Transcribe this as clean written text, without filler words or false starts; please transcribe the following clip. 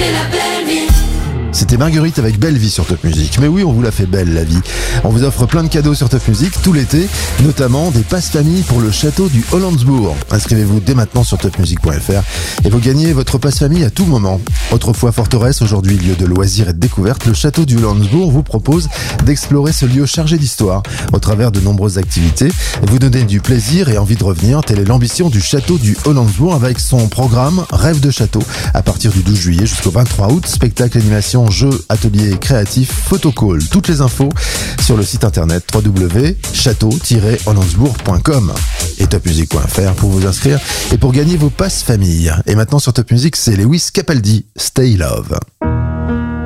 la belle vie. C'était Marguerite avec Belle Vie sur Top Music. Mais oui, on vous la fait belle, la vie. On vous offre plein de cadeaux sur Top Music tout l'été, notamment des passes famille pour le château du Hollandsbourg. Inscrivez-vous dès maintenant sur topmusic.fr et vous gagnez votre passe famille à tout moment. Autrefois forteresse, aujourd'hui lieu de loisirs et de découvertes, le château du Hollandsbourg vous propose d'explorer ce lieu chargé d'histoire au travers de nombreuses activités. Vous donnez du plaisir et envie de revenir. Telle est l'ambition du château du Hollandsbourg avec son programme Rêve de château. À partir du 12 juillet jusqu'au 23 août, spectacle, animation, jeux, ateliers créatifs, photocall. Toutes les infos sur le site internet www.château-hollandsbourg.com et topmusic.fr pour vous inscrire et pour gagner vos passes famille. Et maintenant sur Top Music, c'est Lewis Capaldi, Stay Love.